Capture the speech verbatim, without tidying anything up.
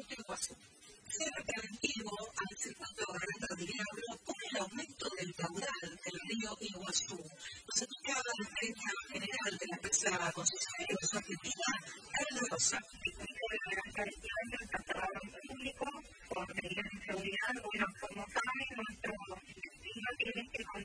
Puerto Iguazú. Cierre preventivo al circuito Barranca del Diablo por el aumento del caudal del río Iguazú. Nos explicaba la gerente general de la empresa concesionaria Iguazú Argentina, Carla Rosa. El circuito de Barranca del Diablo está cerrado al público por medidas de seguridad. Bueno, como